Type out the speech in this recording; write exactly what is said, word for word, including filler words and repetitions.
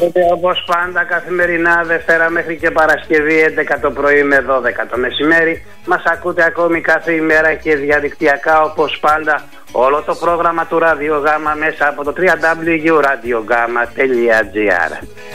ακούτε όπως πάντα καθημερινά Δευτέρα μέχρι και Παρασκευή έντεκα το πρωί με δώδεκα το μεσημέρι. Μας ακούτε ακόμη κάθε ημέρα και διαδικτυακά όπως πάντα όλο το πρόγραμμα του Ραδιογάμα μέσα από το double-u double-u double-u τελεία radiogama τελεία gr.